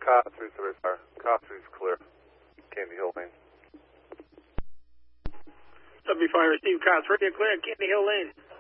Car 3 service fire. Car 3 is clear. Candy Hill Lane. W5 received. Car 3 clear. Candy Hill Lane.